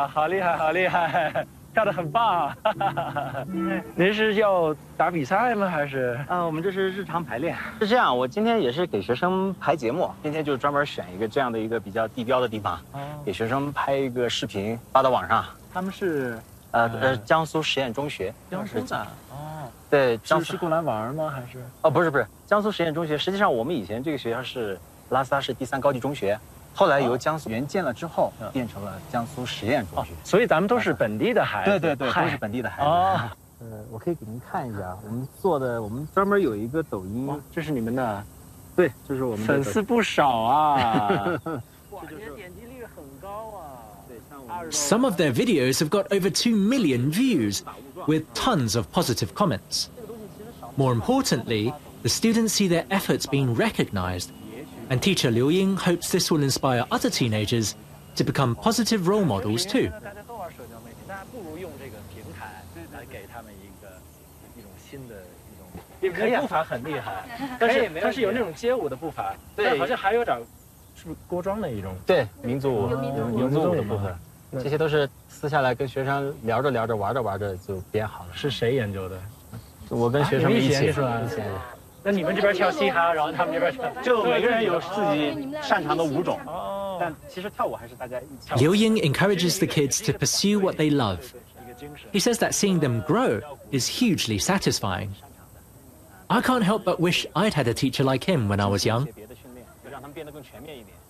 哇，好厉害，好厉害，跳得很棒。您是要打比赛吗？还是？ 我们这是日常排练。是这样，我今天也是给学生排节目，今天就专门选一个这样的一个比较地标的地方，给学生拍一个视频发到网上。他们是江苏实验中学。 江苏的哦， 对，江苏是过来玩吗？还是？ 哦，不是，江苏实验中学。实际上我们以前这个学校是拉萨市第3高级中学。后来由江苏援建了之后，变成了江苏实验中学， 所以咱们都是本地的孩子。 对，都是本地的孩子。哦，我可以给您看一下，我们专门有一个抖音， 这是你们的， 对，这是我们的粉丝不少啊。哇，你的点击率很高啊。 Some of their videos have got over 2 million views, with tons of positive comments. More importantly, the students see their efforts being recognized, and teacher Liu Ying hopes this will inspire other teenagers to become positive role models too. 大家都玩社交媒体，大家不如用这个平台来给他们一种新的一种。步伐很厉害，但是有那种街舞的步伐，对，好像还有点，是不是郭庄的一种？ 对，民族舞， 民族舞的部分。 这些都是私下来跟学生聊着聊着玩着玩着就编好了。 是谁研究的？ 我跟学生们一起是吧？ 那你们这边跳嘻哈，然后他们这边跳， 就每个人有自己擅长的舞种。但其实跳舞还是大家一起。 Liu Ying encourages the kids to pursue what they love. He says that seeing them grow is hugely satisfying. I can't help but wish I'd had a teacher like him when I was young. 别的训练，就让他们变得更全面一点。